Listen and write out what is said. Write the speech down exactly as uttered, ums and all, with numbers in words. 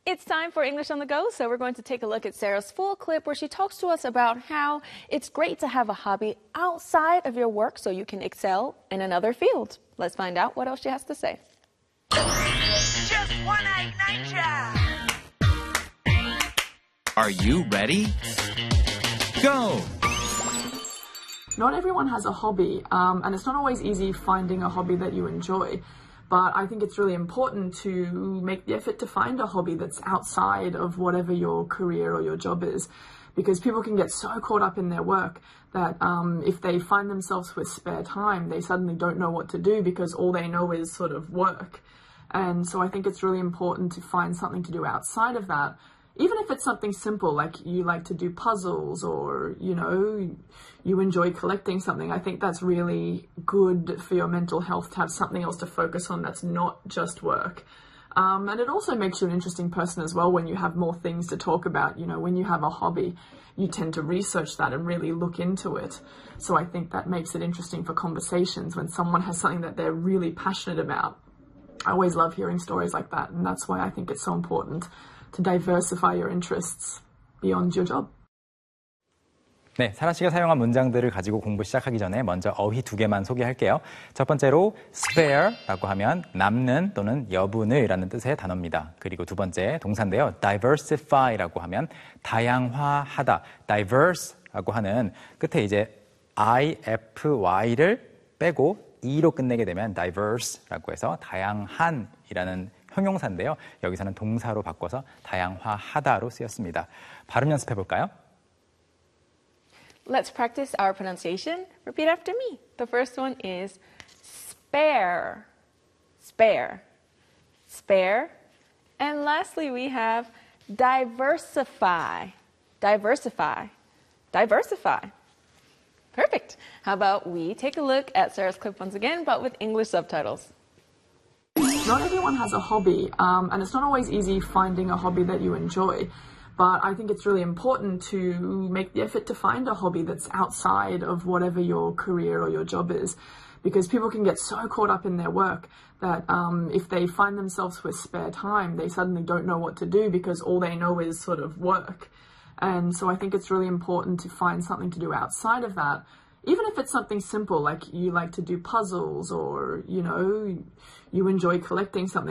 It's time for English on the Go, so we're going to take a look at Sarah's full clip where she talks to us about how it's great to have a hobby outside of your work so you can excel in another field. Let's find out what else she has to say. Just one night nature. Are you ready? Go! Not everyone has a hobby, um, and it's not always easy finding a hobby that you enjoy. But I think it's really important to make the effort to find a hobby that's outside of whatever your career or your job is, because people can get so caught up in their work that um, if they find themselves with spare time, they suddenly don't know what to do because all they know is sort of work. And so I think it's really important to find something to do outside of that, even if it's something simple, like you like to do puzzles or, you know, you enjoy collecting something. I think that's really good for your mental health to have something else to focus on that's not just work. Um, and it also makes you an interesting person as well when you have more things to talk about. You know, when you have a hobby, you tend to research that and really look into it. So I think that makes it interesting for conversations when someone has something that they're really passionate about. I always love hearing stories like that, and that's why I think it's so important to diversify your interests beyond your job. 네, 사라 씨가 사용한 문장들을 가지고 공부 시작하기 전에 먼저 어휘 두 개만 소개할게요. 첫 번째로 spare라고 하면 남는 또는 여분을이라는 뜻의 단어입니다. 그리고 두 번째 동사인데요. diversify라고 하면 다양화하다. diverse라고 하는 끝에 이제 ify를 빼고 e로 끝내게 되면 diverse라고 해서 다양한이라는 형용사인데요. 여기서는 동사로 바꿔서 다양화하다로 쓰였습니다. 발음 연습해 볼까요? Let's practice our pronunciation. Repeat after me. The first one is spare, spare, spare. And lastly, we have diversify, diversify, diversify. Perfect. How about we take a look at Sarah's clip once again, but with English subtitles. Not everyone has a hobby, um, and it's not always easy finding a hobby that you enjoy. But I think it's really important to make the effort to find a hobby that's outside of whatever your career or your job is, because people can get so caught up in their work that um, if they find themselves with spare time, they suddenly don't know what to do because all they know is sort of work. And so I think it's really important to find something to do outside of that, even if it's something simple, like you like to do puzzles or, you know, you enjoy collecting something.